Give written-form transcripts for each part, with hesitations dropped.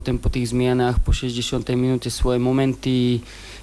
Potem po tych zmianach, po 60 minuty swoje momenty,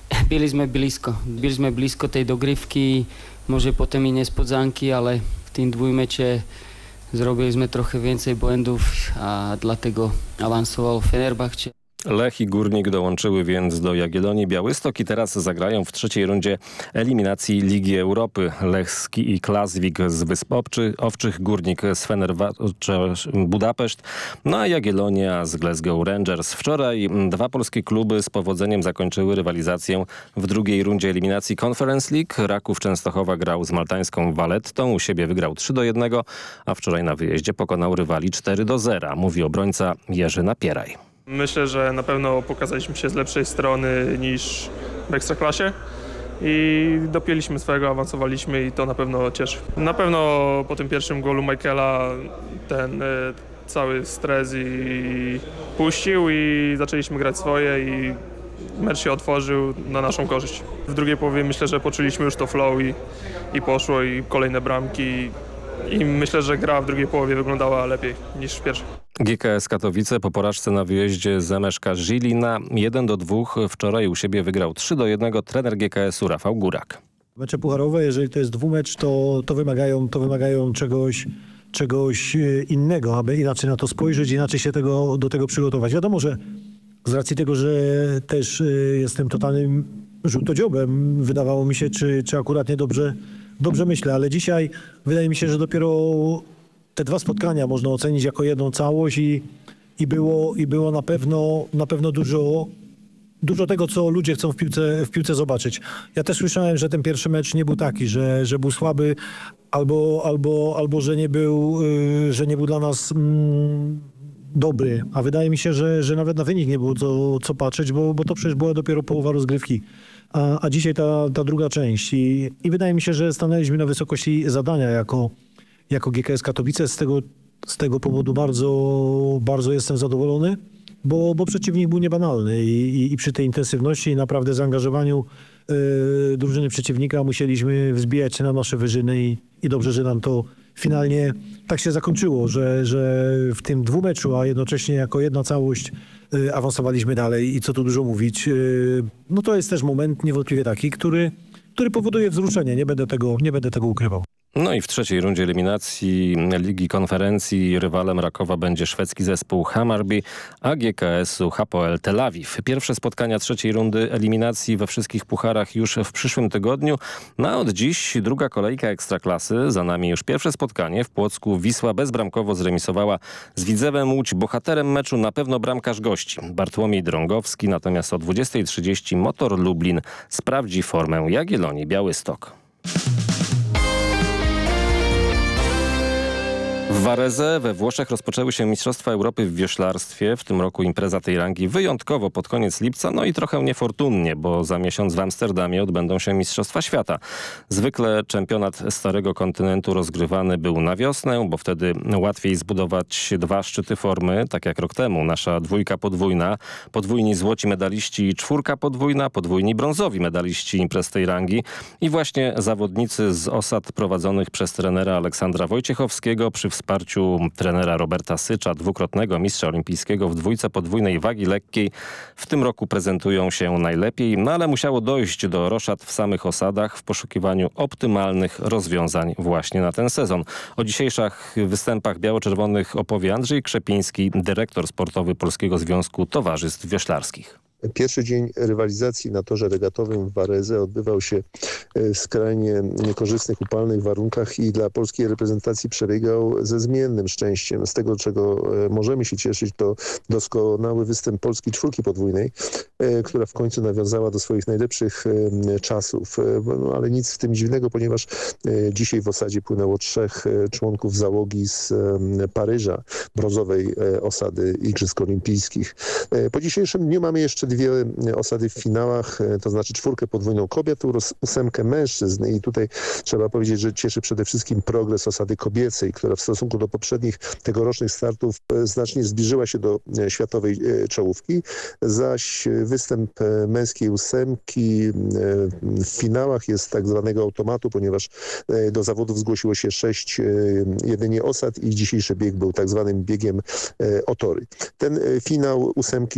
byliśmy blisko tej dogrywki, może potem i niespodzianki, ale w tym dwójmecie zrobiliśmy trochę więcej błędów, a dlatego awansował Fenerbahce. Lech i Górnik dołączyły więc do Jagiellonii Białystok i teraz zagrają w trzeciej rundzie eliminacji Ligi Europy. Lech i Klasvik z Wysp Owczych, Górnik z Fenerbahce Budapeszt, no a Jagiellonia z Glasgow Rangers. Wczoraj dwa polskie kluby z powodzeniem zakończyły rywalizację w drugiej rundzie eliminacji Conference League. Raków Częstochowa grał z maltańską Vallettą, u siebie wygrał 3-1, a wczoraj na wyjeździe pokonał rywali 4-0, mówi obrońca Jerzy Napieraj. Myślę, że na pewno pokazaliśmy się z lepszej strony niż w Ekstraklasie i dopięliśmy swego, awansowaliśmy i to na pewno cieszy. Na pewno po tym pierwszym golu Michaela ten cały stres i puścił i zaczęliśmy grać swoje i mecz się otworzył na naszą korzyść. W drugiej połowie myślę, że poczuliśmy już to flow i poszło i kolejne bramki i myślę, że gra w drugiej połowie wyglądała lepiej niż w pierwszej. GKS Katowice po porażce na wyjeździe z MŠK Żilina 1-2 wczoraj u siebie wygrał 3-1 trener GKS-u Rafał Górak. Mecze pucharowe, jeżeli to jest dwumecz, to wymagają czegoś innego, aby inaczej na to spojrzeć, inaczej się do tego przygotować. Wiadomo, że z racji tego, że też jestem totalnym żółtodziobem, wydawało mi się, czy akurat dobrze myślę, ale dzisiaj wydaje mi się, że dopiero te dwa spotkania można ocenić jako jedną całość i było na pewno dużo tego, co ludzie chcą w piłce zobaczyć. Ja też słyszałem, że ten pierwszy mecz nie był taki, że był słaby albo że nie był dla nas dobry. A wydaje mi się, że nawet na wynik nie było co patrzeć, bo to przecież była dopiero połowa rozgrywki. A dzisiaj ta druga część. I wydaje mi się, że stanęliśmy na wysokości zadania jako GKS Katowice. Z tego powodu bardzo jestem zadowolony, bo przeciwnik był niebanalny i przy tej intensywności i naprawdę zaangażowaniu drużyny przeciwnika musieliśmy wzbijać się na nasze wyżyny i dobrze, że nam to finalnie tak się zakończyło, że w tym dwumeczu, a jednocześnie jako jedna całość awansowaliśmy dalej i co tu dużo mówić, no to jest też moment niewątpliwie taki, który powoduje wzruszenie, nie będę tego ukrywał. No i w trzeciej rundzie eliminacji Ligi Konferencji rywalem Rakowa będzie szwedzki zespół Hammarby, a GKS-u Hapoel Tel Awiw. Pierwsze spotkania trzeciej rundy eliminacji we wszystkich pucharach już w przyszłym tygodniu. No a od dziś druga kolejka Ekstraklasy. Za nami już pierwsze spotkanie. W Płocku Wisła bezbramkowo zremisowała z Widzewem Łódź. Bohaterem meczu na pewno bramkarz gości Bartłomiej Drągowski. Natomiast o 20:30 Motor Lublin sprawdzi formę Jagiellonii Białystok. W Varese we Włoszech rozpoczęły się Mistrzostwa Europy w wioślarstwie. W tym roku impreza tej rangi wyjątkowo pod koniec lipca, no i trochę niefortunnie, bo za miesiąc w Amsterdamie odbędą się Mistrzostwa Świata. Zwykle czempionat Starego Kontynentu rozgrywany był na wiosnę, bo wtedy łatwiej zbudować dwa szczyty formy, tak jak rok temu. Nasza dwójka podwójna, podwójni złoci medaliści, czwórka podwójna, podwójni brązowi medaliści imprez tej rangi. I właśnie zawodnicy z osad prowadzonych przez trenera Aleksandra Wojciechowskiego przy wsparciu trenera Roberta Sycza, dwukrotnego mistrza olimpijskiego w dwójce podwójnej wagi lekkiej, w tym roku prezentują się najlepiej, no ale musiało dojść do roszad w samych osadach w poszukiwaniu optymalnych rozwiązań właśnie na ten sezon. O dzisiejszych występach biało-czerwonych opowie Andrzej Krzepiński, dyrektor sportowy Polskiego Związku Towarzystw Wioślarskich. Pierwszy dzień rywalizacji na torze regatowym w Varese odbywał się w skrajnie niekorzystnych, upalnych warunkach i dla polskiej reprezentacji przebiegał ze zmiennym szczęściem. Z tego, czego możemy się cieszyć, to doskonały występ polskiej czwórki podwójnej, która w końcu nawiązała do swoich najlepszych czasów. No, ale nic w tym dziwnego, ponieważ dzisiaj w osadzie płynęło 3 członków załogi z Paryża, brązowej osady Igrzysk Olimpijskich. Po dzisiejszym dniu mamy jeszcze 2 osady w finałach, to znaczy 4 podwójną kobiet oraz 8 mężczyzn. I tutaj trzeba powiedzieć, że cieszy przede wszystkim progres osady kobiecej, która w stosunku do poprzednich tegorocznych startów znacznie zbliżyła się do światowej czołówki, zaś występ męskiej ósemki. W finałach jest tak zwanego automatu, ponieważ do zawodów zgłosiło się 6 jedynie osad i dzisiejszy bieg był tak zwanym biegiem o tory. Ten finał ósemki